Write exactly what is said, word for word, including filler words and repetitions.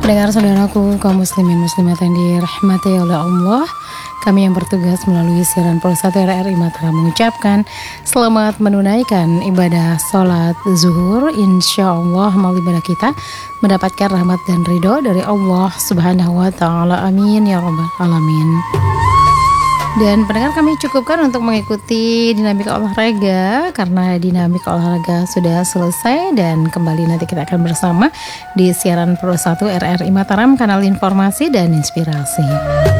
Pendengar saudaraku, kaum muslimin muslimat yang dirahmati oleh Allah, kami yang bertugas melalui siaran Pulsa satu R R I Mataram mengucapkan selamat menunaikan ibadah sholat zuhur. Insya Allah melalui ibadah kita mendapatkan rahmat dan ridho dari Allah Subhanahu Wa Taala. Amin ya Rabbal Alamin. Dan pendengar, kami cukupkan untuk mengikuti dinamika olahraga karena dinamika olahraga sudah selesai, dan kembali nanti kita akan bersama di siaran Pro satu R R I Mataram, kanal informasi dan inspirasi.